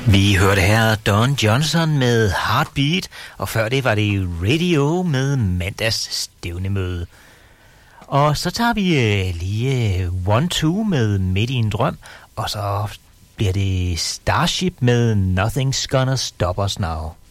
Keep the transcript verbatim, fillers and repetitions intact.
Vi hørte her Don Johnson med Heartbeat, og før det var det Radio med mandags stævnemøde. Og så tager vi øh, lige One Two med Midt i en drøm, og så bliver det Starship med Nothing's Gonna Stop Us Now.